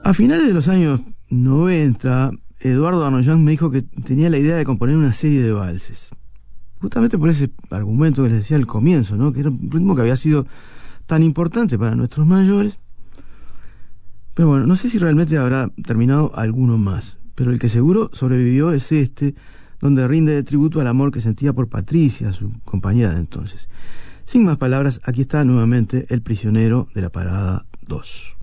A finales de los años 90, Eduardo Arnoyan me dijo que tenía la idea de componer una serie de valses. Justamente por ese argumento que les decía al comienzo, ¿no? Que era un ritmo que había sido tan importante para nuestros mayores. Pero bueno, no sé si realmente habrá terminado alguno más, pero el que seguro sobrevivió es este, donde rinde tributo al amor que sentía por Patricia, su compañera de entonces. Sin más palabras, aquí está nuevamente El prisionero de la parada 2.